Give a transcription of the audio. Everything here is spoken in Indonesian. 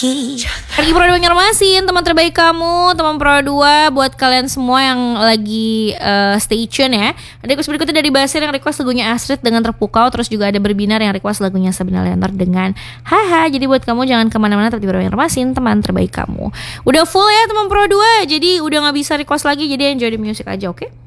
lagi. Lagi Pro 2 nyermasin teman terbaik kamu, teman Pro 2 buat kalian semua yang lagi stay tune ya. Ada request berikutnya dari Basir yang request lagunya Astrid dengan Terpukau. Terus juga ada Berbinar yang request lagunya Sabrina Leonard dengan Haha. Jadi buat kamu jangan kemana-mana, tetap di Pro 2 nyermasin teman terbaik kamu. Udah full ya teman Pro 2, jadi udah gak bisa request lagi. Jadi enjoy the music aja, oke?